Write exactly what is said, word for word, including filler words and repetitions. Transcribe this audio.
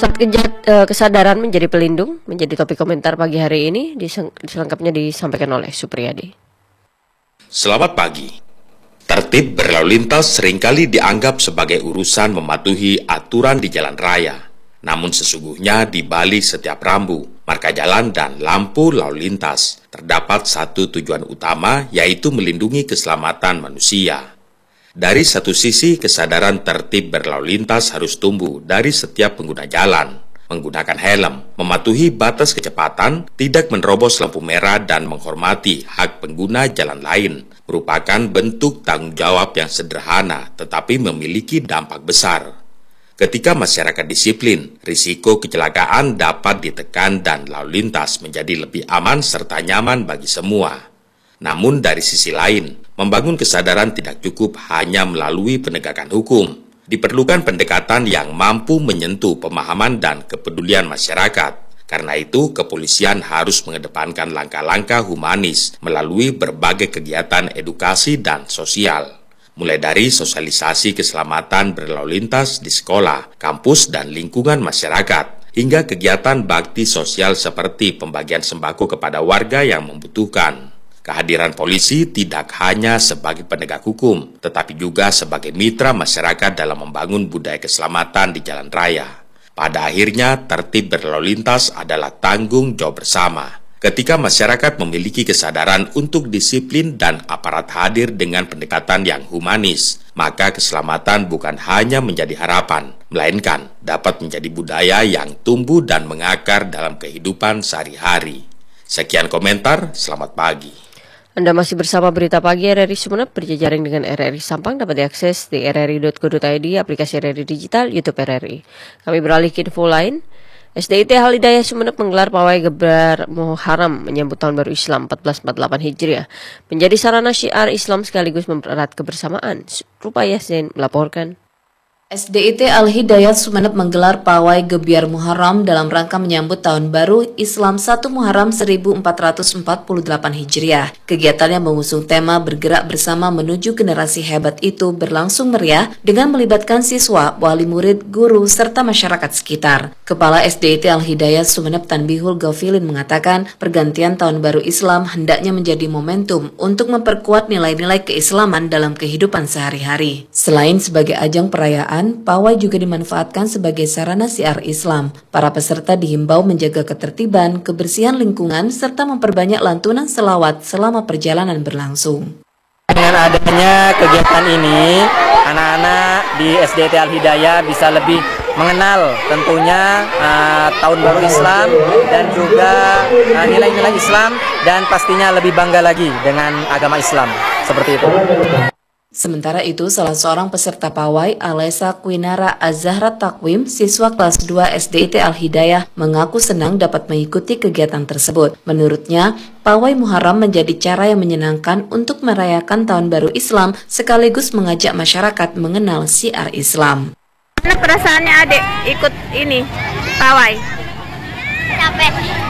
Saat kejat, eh, kesadaran menjadi pelindung menjadi topik komentar pagi hari ini, diseng- selengkapnya disampaikan oleh Supriyadi. Selamat pagi. Tertib berlalu lintas seringkali dianggap sebagai urusan mematuhi aturan di jalan raya. Namun sesungguhnya di balik setiap rambu, marka jalan dan lampu lalu lintas, terdapat satu tujuan utama, yaitu melindungi keselamatan manusia. Dari satu sisi, kesadaran tertib berlalu lintas harus tumbuh dari setiap pengguna jalan. Menggunakan helm, mematuhi batas kecepatan, tidak menerobos lampu merah, dan menghormati hak pengguna jalan lain merupakan bentuk tanggung jawab yang sederhana tetapi memiliki dampak besar. Ketika masyarakat disiplin, risiko kecelakaan dapat ditekan dan lalu lintas menjadi lebih aman serta nyaman bagi semua. Namun dari sisi lain, membangun kesadaran tidak cukup hanya melalui penegakan hukum. Diperlukan pendekatan yang mampu menyentuh pemahaman dan kepedulian masyarakat. Karena itu, kepolisian harus mengedepankan langkah-langkah humanis melalui berbagai kegiatan edukasi dan sosial. Mulai dari sosialisasi keselamatan berlalu lintas di sekolah, kampus, dan lingkungan masyarakat, hingga kegiatan bakti sosial seperti pembagian sembako kepada warga yang membutuhkan. Kehadiran polisi tidak hanya sebagai penegak hukum, tetapi juga sebagai mitra masyarakat dalam membangun budaya keselamatan di jalan raya. Pada akhirnya, tertib berlalu lintas adalah tanggung jawab bersama. Ketika masyarakat memiliki kesadaran untuk disiplin dan aparat hadir dengan pendekatan yang humanis, maka keselamatan bukan hanya menjadi harapan, melainkan dapat menjadi budaya yang tumbuh dan mengakar dalam kehidupan sehari-hari. Sekian komentar, selamat pagi. Anda masih bersama Berita Pagi R R I Sumeneb, berjejaring dengan R R I Sampang, dapat diakses di r r i dot co dot i d, aplikasi R R I Digital, YouTube R R I. Kami beralih ke info lain. S D I T Al Hidayah Sumeneb menggelar pawai Gebar Muharram menyambut Tahun Baru Islam seribu empat ratus empat puluh delapan Hijriah. Menjadi sarana syiar Islam sekaligus mempererat kebersamaan. Rupaya Zain melaporkan. S D I T Al Hidayah Sumeneb menggelar pawai Gebiar Muharram dalam rangka menyambut Tahun Baru Islam satu Muharram seribu empat ratus empat puluh delapan Hijriah. Kegiatan yang mengusung tema bergerak bersama menuju generasi hebat itu berlangsung meriah dengan melibatkan siswa, wali murid, guru, serta masyarakat sekitar. Kepala S D I T Al Hidayah Sumeneb Tanbihul Gafilin mengatakan pergantian Tahun Baru Islam hendaknya menjadi momentum untuk memperkuat nilai-nilai keislaman dalam kehidupan sehari-hari. Selain sebagai ajang perayaan, pawai juga dimanfaatkan sebagai sarana syiar Islam. Para peserta dihimbau menjaga ketertiban, kebersihan lingkungan, serta memperbanyak lantunan selawat selama perjalanan berlangsung. Dengan adanya kegiatan ini, anak-anak di S D I T Al Hidayah bisa lebih mengenal tentunya uh, Tahun Baru Islam dan juga uh, nilai-nilai Islam, dan pastinya lebih bangga lagi dengan agama Islam. Seperti itu. Sementara itu, salah seorang peserta pawai, Alesa Quinara Azahra Takwim, siswa kelas dua S D I T Al Hidayah, mengaku senang dapat mengikuti kegiatan tersebut. Menurutnya, pawai Muharram menjadi cara yang menyenangkan untuk merayakan Tahun Baru Islam sekaligus mengajak masyarakat mengenal syiar Islam. Mana perasaannya adik ikut ini, pawai? Capek.